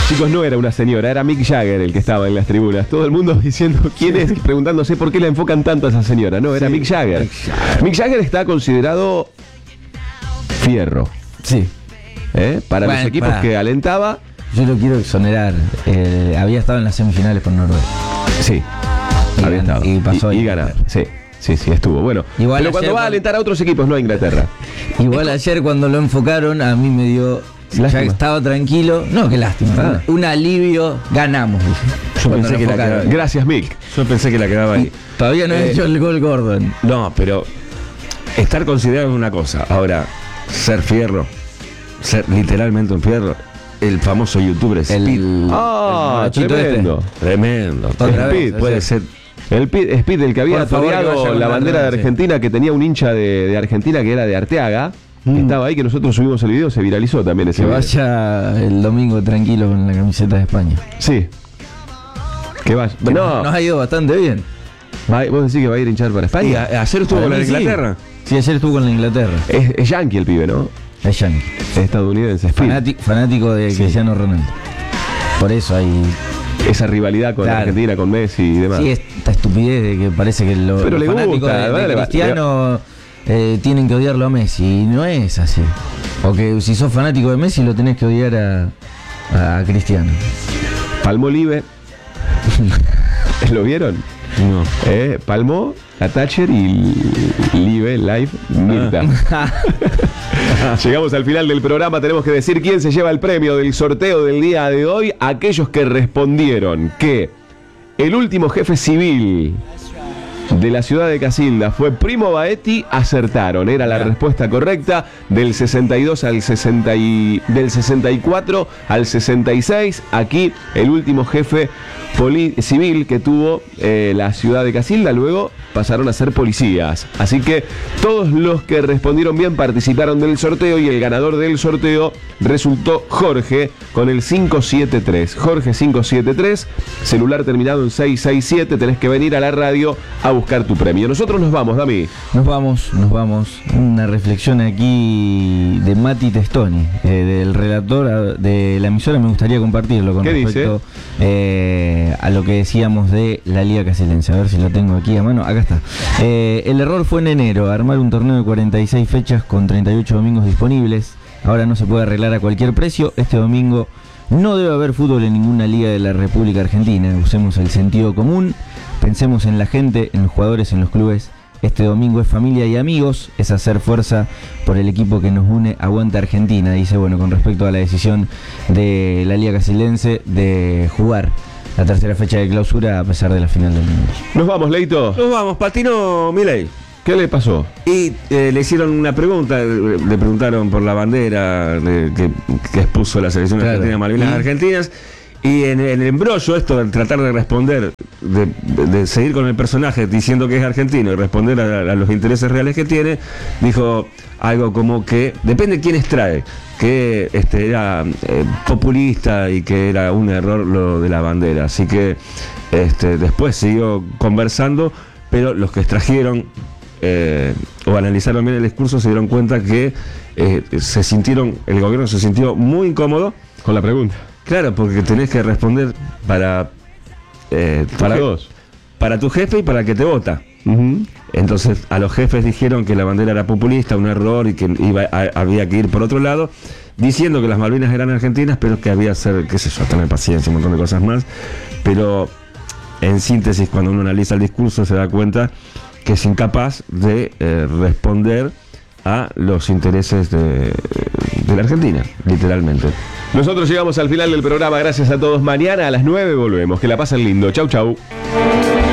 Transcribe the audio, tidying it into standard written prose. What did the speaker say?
Chicos, no era una señora, era Mick Jagger el que estaba en las tribunas. Todo el mundo diciendo quién es, preguntándose por qué la enfocan tanto a esa señora. No, era Mick Jagger. Mick Jagger está considerado fierro. Sí. Para los equipos que alentaba. Yo lo quiero exonerar. Había estado en las semifinales por Noruega. Sí. Había estado. Y pasó y ganar. Sí. Sí, estuvo. Bueno, igual pero cuando va a alentar a otros equipos, no a Inglaterra. Igual ayer cuando lo enfocaron, a mí me dio... Lástima. Ya estaba tranquilo. No, qué lástima. Un alivio. Ganamos. Yo pensé que la quedaba. Gracias, Mick. Yo pensé que la quedaba ahí. Todavía no he hecho el gol Gordon. No, pero estar considerado es una cosa. Ahora, ser fierro, ser literalmente un fierro, el famoso youtuber Speed. Tremendo. Tremendo. Otra vez, Speed puede ser. El Speed, el que había Por favor, toreado que vaya con la la bandera de verdad, Argentina, que tenía un hincha de Argentina que era de Arteaga, que estaba ahí, que nosotros subimos el video, se viralizó también ese Que video. vaya el domingo tranquilo con la camiseta de España. Sí. Que vaya. No, Nos ha ido bastante bien. vos decís que va a ir a hinchar para Y España. ayer estuvo con la de Sí. Inglaterra. Sí, ayer estuvo con la Inglaterra. Es yankee el pibe, ¿no? Es yankee. Es estadounidense, Speed. Fanático de Cristiano Ronaldo. Por eso hay... Esa rivalidad con Claro. Argentina, con Messi y demás. Sí, esta estupidez de que parece que Pero los le fanáticos gusta, de vale, Cristiano tienen que odiarlo a Messi. Y no es así. O que si sos fanático de Messi lo tenés que odiar a Cristiano. Palmolive. ¿Lo vieron? No. Palmó, a Thatcher y Live, Mirta. Llegamos al final del programa, tenemos que decir quién se lleva el premio del sorteo del día de hoy. Aquellos que respondieron que el último jefe civil de la ciudad de Casilda fue Primo Baetti, acertaron, era la respuesta correcta. Del 62 al 60 del 64 al 66, aquí el último jefe civil que tuvo la ciudad de Casilda, luego pasaron a ser policías. Así que todos los que respondieron bien participaron del sorteo y el ganador del sorteo resultó Jorge con el 573. Jorge 573, celular terminado en 667, tenés que venir a la radio a buscar tu premio. Nosotros nos vamos, Dami. Nos vamos. Una reflexión aquí de Mati Testoni, del relator de la emisora. Me gustaría compartirlo con ¿Qué respecto a lo que decíamos de la Liga Casilense. A ver si lo tengo aquí a mano. Acá está. El error fue en enero, armar un torneo de 46 fechas con 38 domingos disponibles. Ahora no se puede arreglar a cualquier precio. Este domingo no debe haber fútbol en ninguna liga de la República Argentina. Usemos el sentido común. Pensemos en la gente, en los jugadores, en los clubes. Este domingo es familia y amigos, es hacer fuerza por el equipo que nos une. Aguanta Argentina, dice, bueno, con respecto a la decisión de la Liga Casilense de jugar la tercera fecha de clausura a pesar de la final del mundo. Nos vamos, Leito. Nos vamos, patinó Milei. ¿Qué le pasó? Y le hicieron una pregunta, le preguntaron por la bandera que expuso la selección argentina, Malvinas Argentinas. Y en el embrollo, esto de tratar de responder, de seguir con el personaje diciendo que es argentino y responder a los intereses reales que tiene, dijo algo como que depende quién extrae, que era populista y que era un error lo de la bandera. Así que después siguió conversando, pero los que extrajeron o analizaron bien el discurso se dieron cuenta que el gobierno se sintió muy incómodo Con la pregunta. Claro, porque tenés que responder para dos. Para tu jefe y para el que te vota. Entonces a los jefes dijeron que la bandera era populista, un error y que había que ir por otro lado, diciendo que las Malvinas eran argentinas, pero que había que ser, qué sé yo, tener paciencia, un montón de cosas más. Pero en síntesis, cuando uno analiza el discurso se da cuenta que es incapaz de responder a los intereses de la Argentina, literalmente. Nosotros llegamos al final del programa, gracias a todos. Mañana a las 9 volvemos. Que la pasen lindo. Chau, chau.